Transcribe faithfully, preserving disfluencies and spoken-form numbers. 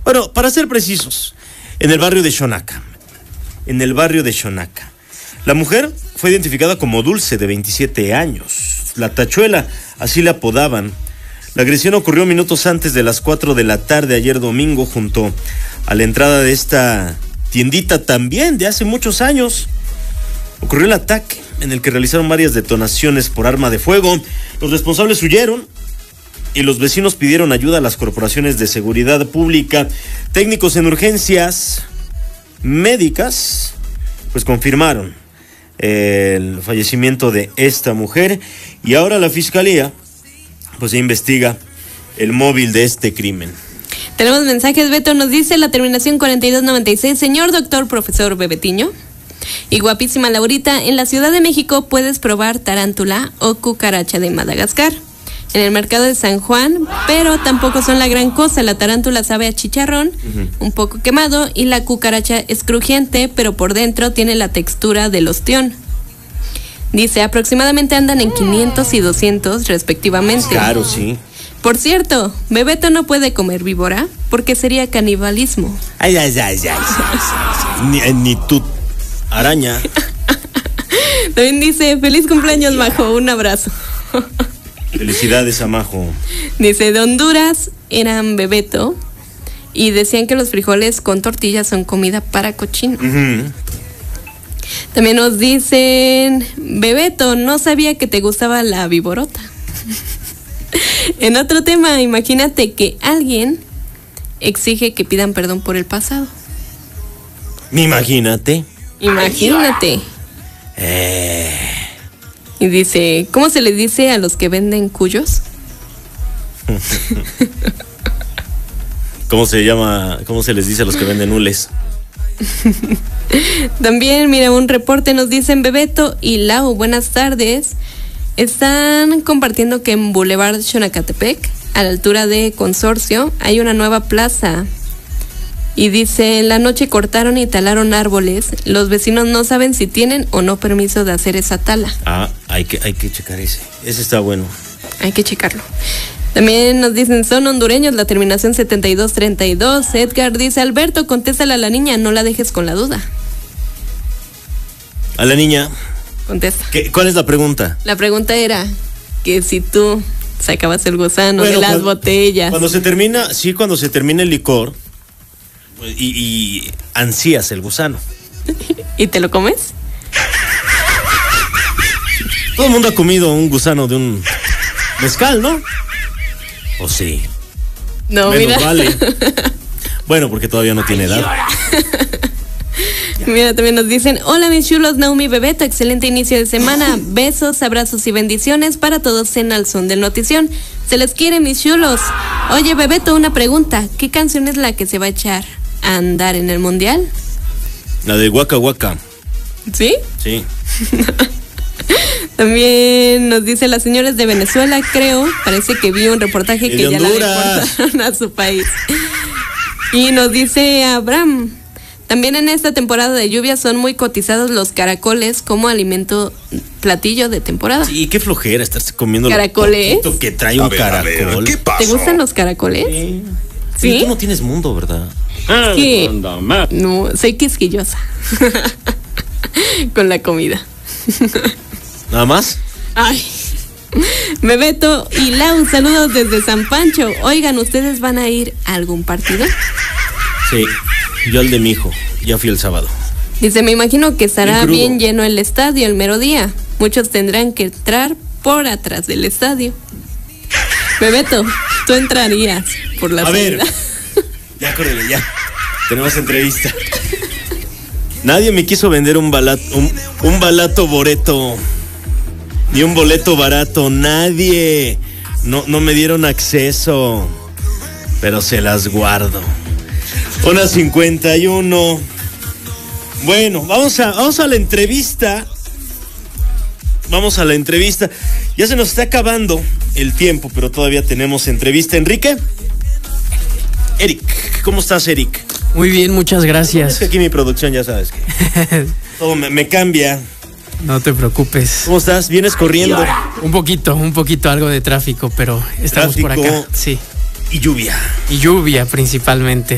Bueno, para ser precisos, en el barrio de Xonaca. En el barrio de Xonaca. La mujer fue identificada como Dulce, de veintisiete años. La Tachuela, así la apodaban. La agresión ocurrió minutos antes de las cuatro de la tarde ayer domingo, junto a la entrada de esta tiendita también de hace muchos años. Ocurrió el ataque, en el que realizaron varias detonaciones por arma de fuego. Los responsables huyeron y los vecinos pidieron ayuda a las corporaciones de seguridad pública. Técnicos en urgencias médicas pues confirmaron el fallecimiento de esta mujer, y ahora la fiscalía pues se investiga el móvil de este crimen. Tenemos mensajes. Beto nos dice la terminación cuarenta y dos noventa y seis. Señor doctor profesor Bebetiño y guapísima Laurita, en la Ciudad de México puedes probar tarántula o cucaracha de Madagascar en el mercado de San Juan, pero tampoco son la gran cosa. La tarántula sabe a chicharrón, uh-huh. un poco quemado, y la cucaracha es crujiente, pero por dentro tiene la textura del ostión. Dice, aproximadamente andan en quinientos y doscientos respectivamente. Claro, sí. Por cierto, Bebeto no puede comer víbora porque sería canibalismo. Ay, ay, ay, ay, ay, ay, ay. Ni, ni tú, araña. También dice, feliz cumpleaños, Majo, un abrazo. Felicidades a Majo. Dice, de Honduras eran Bebeto y decían que los frijoles con tortillas son comida para cochino. Uh-huh. También nos dicen, Bebeto, no sabía que te gustaba la viborota. En otro tema, imagínate que alguien exige que pidan perdón por el pasado. Imagínate. Imagínate. Eh... Y dice, ¿cómo se les dice a los que venden cuyos? ¿Cómo se llama? ¿Cómo se les dice a los que venden hules? También, mira, un reporte nos dicen, Bebeto y Lau, buenas tardes. Están compartiendo que en Boulevard Xonacatepec, a la altura de Consorcio, hay una nueva plaza. Y dice, en la noche cortaron y talaron árboles. Los vecinos no saben si tienen o no permiso de hacer esa tala. Ah, hay que, hay que checar ese. Ese está bueno. Hay que checarlo. También nos dicen, son hondureños, la terminación setenta y dos treinta y dos. Edgar dice, Alberto, contéstale a la niña, no la dejes con la duda. A la niña. Contesta. ¿Qué, ¿Cuál es la pregunta? La pregunta era que si tú sacabas el gusano bueno, de las cuando, botellas. Cuando se termina, sí, cuando se termina el licor y, y ansías el gusano. ¿Y te lo comes? Todo el mundo ha comido un gusano de un mezcal, ¿no? ¿O sí? No, menos mira. Vale. Bueno, porque todavía no tiene edad. Mira, también nos dicen, hola mis chulos, Naomi, Bebeto, excelente inicio de semana, besos, abrazos y bendiciones para todos en Al Son del Notición. Se les quiere, mis chulos. Oye, Bebeto, una pregunta, ¿qué canción es la que se va a echar a andar en el mundial? La de Waka Waka. ¿Sí? Sí. También nos dice las señoras de Venezuela, creo, parece que vi un reportaje que ya la deportaron a su país. Y nos dice Abraham, también en esta temporada de lluvia son muy cotizados los caracoles como alimento platillo de temporada. Sí, qué flojera estarse comiendo caracoles lo que trae un ver, caracol. Ver, ¿qué pasó? ¿Te gustan los caracoles? Sí. Sí. Sí, tú no tienes mundo, ¿verdad? Es que no, soy quisquillosa con la comida. ¿Nada más? Ay. Bebeto y Lau, saludos desde San Pancho. Oigan, ¿ustedes van a ir a algún partido? Sí, yo al de mi hijo, ya fui el sábado. Dice, me imagino que estará bien lleno el estadio el mero día. Muchos tendrán que entrar por atrás del estadio. Bebeto, tú entrarías por la A salida. ver, ya córrele, ya. Tenemos entrevista. Nadie me quiso vender un balato, un, un balato boleto, ni un boleto barato, nadie. No, no me dieron acceso, pero se las guardo. Una cincuenta y uno. Bueno, vamos a, vamos a la entrevista. Vamos a la entrevista. Ya se nos está acabando el tiempo, pero todavía tenemos entrevista. Enrique. Eric, ¿cómo estás, Eric? Muy bien, muchas gracias. Es que aquí mi producción ya sabes que todo me, me cambia. No te preocupes. ¿Cómo estás? ¿Vienes corriendo? Un poquito, un poquito, algo de tráfico, pero estamos tráfico por acá. Sí. Y lluvia. Y lluvia principalmente.